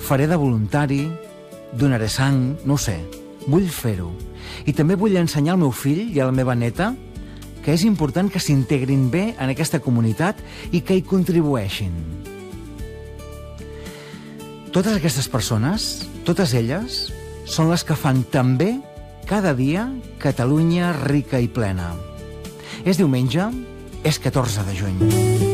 faré de voluntari, donaré sang, no ho sé. Vull fer-ho. I també vull ensenyar al meu fill i a la meva neta que és important que s'integrin bé en aquesta comunitat i que hi contribueixin. Totes aquestes persones, totes elles, són les que fan també cada dia Catalunya rica i plena. És diumenge, és 14 de juny.